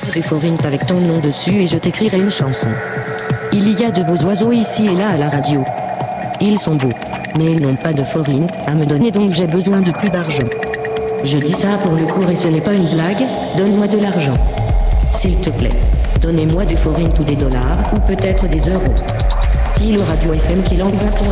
des forintes avec ton nom dessus et je t'écrirai une chanson. Il y a de beaux oiseaux ici et là à la radio. Ils sont beaux, mais ils n'ont pas de forintes à me donner, donc j'ai besoin de plus d'argent. Je dis ça pour le cours et ce n'est pas une blague, donne-moi de l'argent. S'il te plaît, donnez-moi des forintes ou des dollars, ou peut-être des euros. Si le radio FM qui l'envoie pour